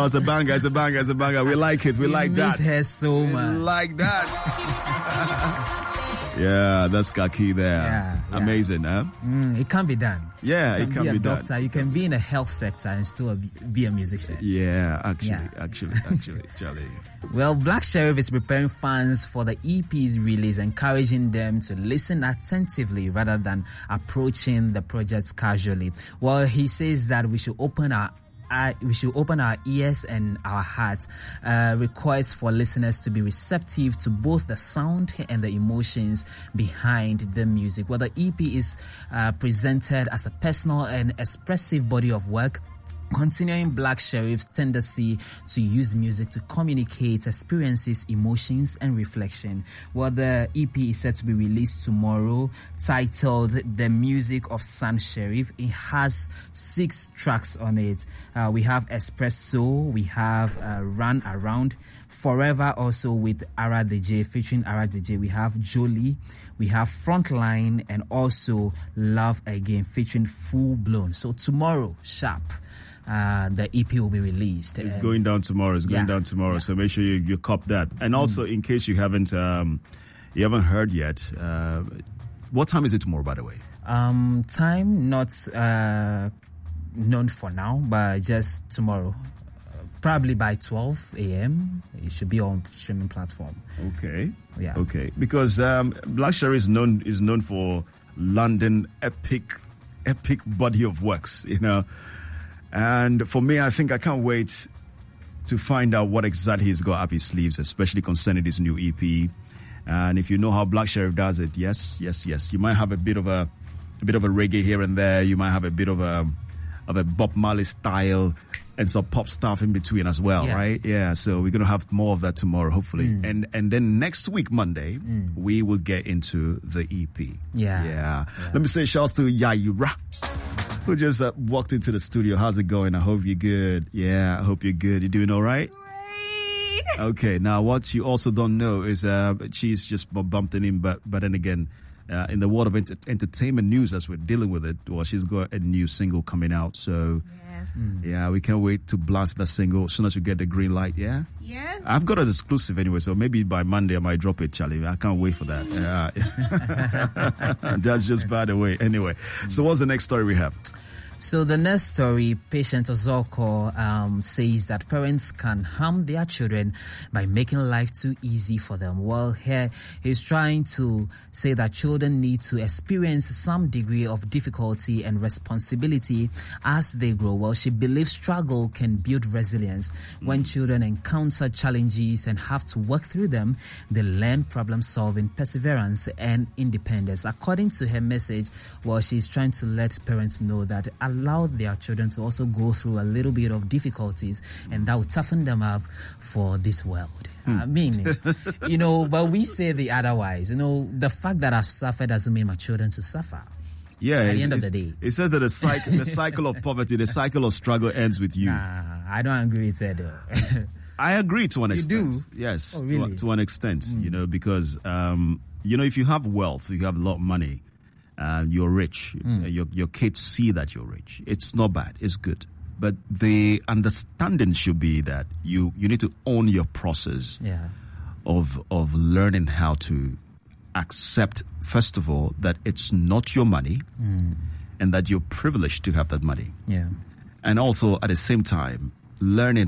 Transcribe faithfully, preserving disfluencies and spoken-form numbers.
it's a banger, it's a banger, it's a banger. We like it, we, we like miss that. her so much. We like that. Yeah, that's Kaki there. Yeah, yeah. Amazing, huh? Mm, it can be done. Yeah, you it can can be a be doctor. done. You can be in the health sector and still be a musician. Yeah, actually, Yeah. actually, actually, Charlie. Well, Black Sherif is preparing fans for the E P's release, encouraging them to listen attentively rather than approaching the project casually. Well, he says that we should open our Uh, we should open our ears and our hearts. Uh, requests for listeners to be receptive to both the sound and the emotions behind the music. Well, the E P is uh, presented as a personal and expressive body of work, continuing Black Sherif's tendency to use music to communicate experiences, emotions, and reflection. Well, the E P is set to be released tomorrow, titled The Music of Sam Sherif. It has six tracks on it. Uh, we have Espresso, we have uh, Run Around, Forever, also with Ara D J, featuring Ara D J. We have Jolie, we have Frontline, and also Love Again, featuring Full Blown. So tomorrow, sharp. Uh, the E P will be released. It's um, going down tomorrow. It's going yeah, down tomorrow. yeah. So make sure you, you cop that. And also, mm. in case you haven't um, you haven't heard yet, uh, what time is it tomorrow, by the way? Um, time not uh, known for now, but just tomorrow. Uh, probably by twelve a.m. It should be on streaming platform. Okay. Yeah. Okay. Because um, Black Sherif is known is known for London epic, epic body of works. You know. And for me, I think I can't wait to find out what exactly he's got up his sleeves, especially concerning this new E P. And if you know how Black Sherif does it, yes, yes, yes, you might have a bit of a, a bit of a reggae here and there. You might have a bit of a, of a Bob Marley style and some pop stuff in between as well, yeah. right? Yeah. So we're gonna have more of that tomorrow, hopefully. Mm. And and then next week, Monday, mm. we will get into the E P. Yeah. Yeah. yeah. Let me say shouts to Yaira, who just uh, walked into the studio. How's it going? I hope you're good. Yeah, I hope you're good. You doing all right? Great. Okay, now what you also don't know is uh, she's just bumped in, but but then again, uh, in the world of ent- entertainment news as we're dealing with it, well, she's got a new single coming out. So, yes. mm. yeah, we can't wait to blast that single as soon as we get the green light, yeah? Yes. I've got an exclusive anyway, so maybe by Monday I might drop it, Charlie. I can't wait for that. Yeah. That's just by the way. Anyway, so what's the next story we have? So the next story, Patient Ozoko um, says that parents can harm their children by making life too easy for them. Well, here he's trying to say that children need to experience some degree of difficulty and responsibility as they grow. Well, she believes struggle can build resilience. Mm. When children encounter challenges and have to work through them, they learn problem solving, perseverance, and independence. According to her message, well, she's trying to let parents know that allow their children to also go through a little bit of difficulties, and that will toughen them up for this world. Hmm. I mean, you know, but we say the otherwise. You know, the fact that I've suffered doesn't mean my children to suffer. Yeah, at the end of the day, it says that the cycle, the cycle of poverty, the cycle of struggle ends with you. Nah, I don't agree with that. Though. I agree to an you extent. Do? Yes, oh, really? to, to an extent. Mm. You know, because um, you know, if you have wealth, you have a lot of money. Uh, you're rich. Mm. Your your kids see that you're rich. It's not bad. It's good. But the understanding should be that you, you need to own your process yeah. of of learning how to accept, first of all, that it's not your money mm. and that you're privileged to have that money. Yeah. And also, at the same time, learning